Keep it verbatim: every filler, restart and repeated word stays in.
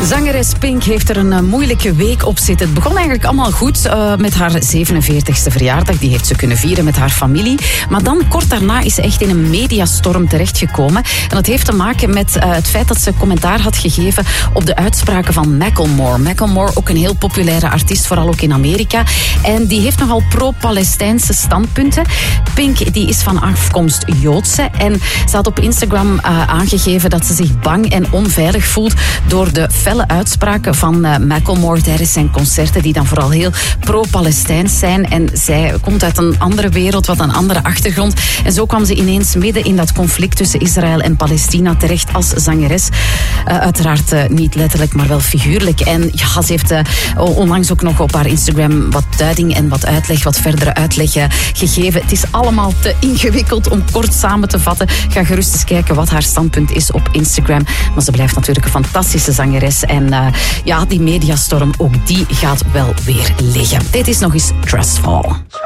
Zangeres Pink heeft er een uh, moeilijke week op zitten. Het begon eigenlijk allemaal goed uh, met haar zevenenveertigste verjaardag. Die heeft ze kunnen vieren met haar familie. Maar dan, kort daarna, is ze echt in een mediastorm terechtgekomen. En dat heeft te maken met uh, het feit dat ze commentaar had gegeven op de uitspraken van Macklemore. Macklemore, ook een heel populaire artiest, vooral ook in Amerika. En die heeft nogal pro-Palestijnse standpunten. Pink, die is van afkomst Joodse. En ze had op Instagram uh, aangegeven dat ze zich bang en onveilig voelt door de felle uitspraken van uh, Macklemore tijdens zijn concerten, die dan vooral heel pro-Palestijns zijn. En zij komt uit een andere wereld, wat een andere achtergrond. En zo kwam ze ineens midden in dat conflict tussen Israël en Palestina terecht als zangeres. Uh, uiteraard uh, niet letterlijk, maar wel figuurlijk. En ja, ze heeft uh, onlangs ook nog op haar Instagram wat duiding en wat uitleg, wat verdere uitleg uh, gegeven. Het is allemaal te ingewikkeld om kort samen te vatten. Ga gerust eens kijken wat haar standpunt is op Instagram. Maar ze blijft natuurlijk een fantastische zangeres. En uh, ja, die mediastorm, ook die gaat wel weer liggen. Dit is nog eens Trustfall.